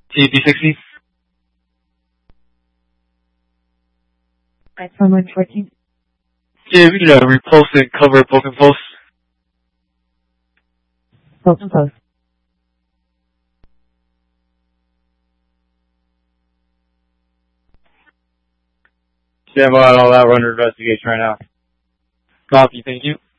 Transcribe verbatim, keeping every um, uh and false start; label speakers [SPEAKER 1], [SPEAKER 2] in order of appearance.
[SPEAKER 1] T B sixty.
[SPEAKER 2] iPhone one fourteen.
[SPEAKER 1] Yeah, we can uh, repost and cover post and post.
[SPEAKER 2] Post and post.
[SPEAKER 3] Stand by on all that. We're under investigation right now.
[SPEAKER 1] Copy, thank you.